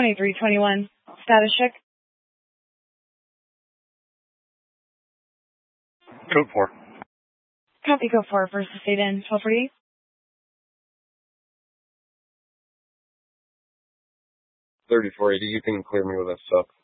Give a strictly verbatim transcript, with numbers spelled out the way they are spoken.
twenty-three twenty-one. Status check. Code four. Copy code four. First estate in. twelve forty-eight. thirty-four eighty. You can clear me with a sub.